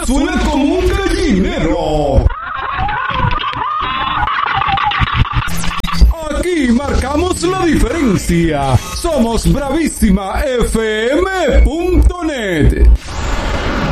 suena como un gallinero. Aquí marcamos la diferencia. Somos bravísimafm.net.